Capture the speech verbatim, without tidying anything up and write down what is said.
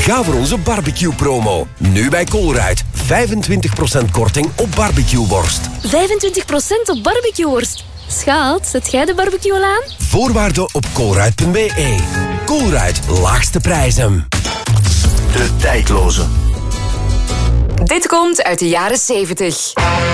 Ga voor onze barbecue-promo. Nu bij Colruyt. vijfentwintig procent korting op barbecueworst. vijfentwintig procent op barbecueworst. Schat, zet jij de barbecue al aan? Voorwaarden op colruyt punt b e. Colruyt, laagste prijzen. De tijdloze. Dit komt uit de jaren zeventig.